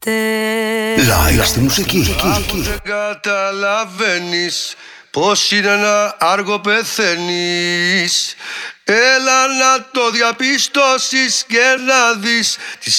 Live στη μουσική. Αφού δεν καταλαβαίνεις πως είναι ένα άργο πεθαίνεις, έλα να το διαπιστώσεις και να δεις τι